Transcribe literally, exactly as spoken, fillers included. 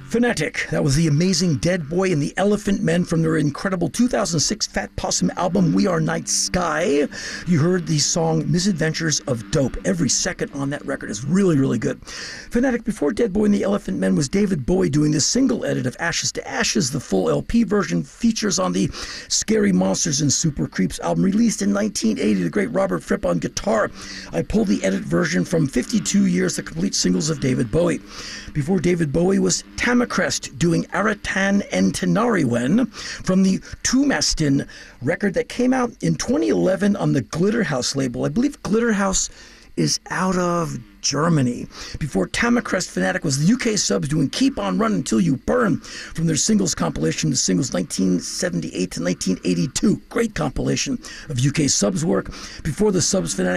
Phonetic. That was the amazing Dead Boy and the Elephant Men from their incredible two thousand six Fat Possum album, We Are Night Sky. You heard the song Misadventures of Dope. Every second on that record is really, really good. Phonetic, before Dead Boy and the Elephant Men, was David Bowie doing the single edit of Ashes to Ashes. The full L P version features on the Scary Monsters and Super Creeps album, released in nineteen eighty. The great Robert Fripp on guitar. I pulled the edit version from fifty-two years, the complete singles of David Bowie. Before David Bowie was Tamacrest doing Aratan and Tenariwen from the Tumastin record that came out in twenty eleven on the Glitterhouse label. I believe Glitterhouse is out of Germany. Before Tamacrest, Phonetic was the U K Subs doing Keep On Running Until You Burn from their singles compilation, the singles nineteen seventy-eight to nineteen eighty-two. Great compilation of U K Subs work. Before the Subs, Phonetic